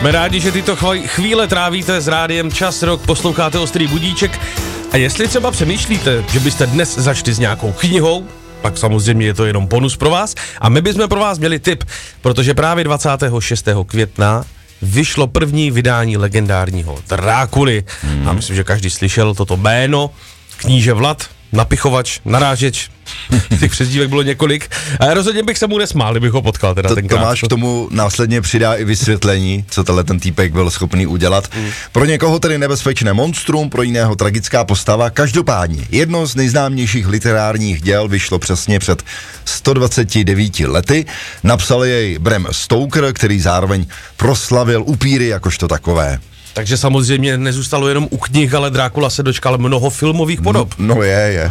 Jsme rádi, že tyto chvíle trávíte s rádiem Čas Rock, posloucháte Ostrý budíček a jestli třeba přemýšlíte, že byste dnes začali s nějakou knihou, tak samozřejmě je to jenom bonus pro vás a my bychom pro vás měli tip, protože právě 26. května vyšlo první vydání legendárního Drákuly. A myslím, že každý slyšel toto jméno, kníže Vlad, napichovač, narážeč, těch přezdívek bylo několik. A rozhodně bych se mu nesmál, kdybych ho potkal teda tenkrát. Tomáš k tomu následně přidá i vysvětlení, co ten týpek byl schopný udělat. Pro někoho tedy nebezpečné monstrum, pro jiného tragická postava. Každopádně, jedno z nejznámějších literárních děl vyšlo přesně před 129 lety. Napsal jej Bram Stoker, který zároveň proslavil upíry jakožto takové. Takže samozřejmě nezůstalo jenom u knih, ale Drákula se dočkal mnoho filmových podob. No je.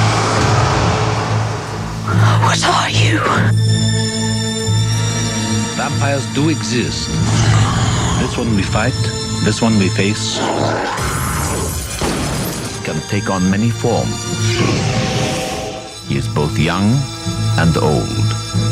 What are you? Vampires do exist. This one we fight, this one we face. Can take on many forms. He is both young and old.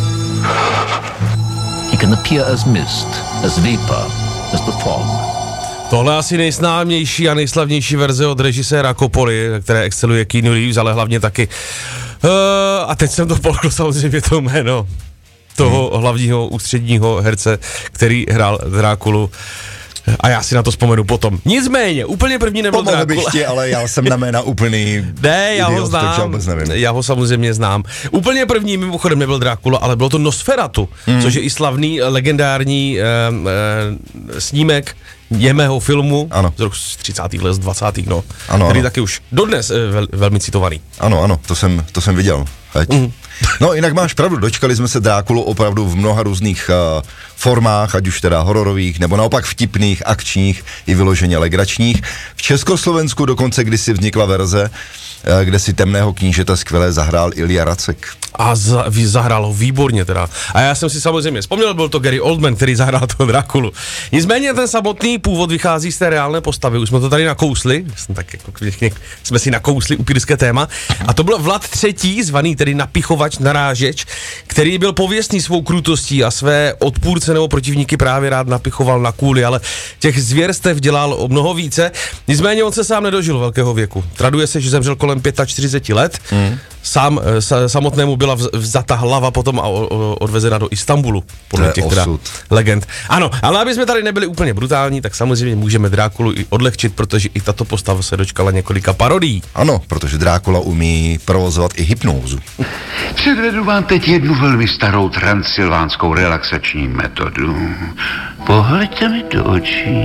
He can appear as mist, as vapor, as the fog. Tohle asi nejznámější a nejslavnější verze od režiséra Coppoly, které exceluje Keanu Reeves, ale hlavně taky. A teď jsem to polkl samozřejmě to jméno toho hlavního ústředního herce, který hrál Drákulu. A já si na to vzpomenu potom. Nicméně, úplně první nebyl Drákula. Bych ti, ale já jsem na jména úplný. Ne, já ho znám, já ho samozřejmě znám. Úplně první mimochodem nebyl Drákula, ale bylo to Nosferatu, což je i slavný, legendární snímek němého filmu, ano. Z roku 30. let, z 20. Který taky už dodnes velmi citovaný. Ano, to jsem viděl. No jinak máš pravdu, dočkali jsme se Drákulu opravdu v mnoha různých formách, ať už teda hororových, nebo naopak vtipných, akčních i vyloženě legračních. V Československu dokonce kdysi vznikla verze, kde si temného knížete skvěle zahrál Ilja Racek. A zahrál ho výborně teda. A já jsem si samozřejmě vzpomněl, byl to Gary Oldman, který zahrál toho Drákulu. Nicméně ten samotný původ vychází z té reálné postavy. Už jsme to tady nakousli, jsme si nakousli upírské téma. A to byl Vlad III, zvaný tedy napichovač, narážeč, který byl pověstný svou krutostí a své odpůrce nebo protivníky právě rád napichoval na kůli, ale těch zvěrstev dělal o mnoho více. Nicméně on se sám nedožil velkého věku. Traduje se, že zemřel kolem 45 let. Samotnému byla vzata hlava potom a odvezena do Istanbulu, podle těch teda legend. Ano, ale aby jsme tady nebyli úplně brutální, tak samozřejmě můžeme Drákulu i odlehčit, protože i tato postava se dočkala několika parodií. Ano, protože Drákula umí provozovat i hypnózu. Předvedu vám teď jednu velmi starou transylvánskou relaxační metodu. Pohleďte mi do očí.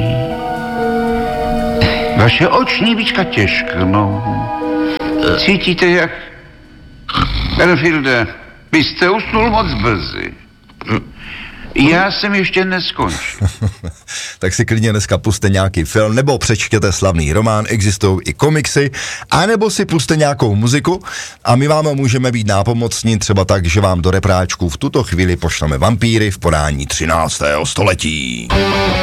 Vaše oční víčka těžknou. Cítíte jak... Battlefielde, vy jste usnul moc brzy. Já jsem ještě neskončil. Tak si klidně dneska puste nějaký film, nebo přečtěte slavný román, existují i komiksy, anebo si puste nějakou muziku a my vám můžeme být nápomocní třeba tak, že vám do repráčku v tuto chvíli pošleme Vampíry v podání 13. století.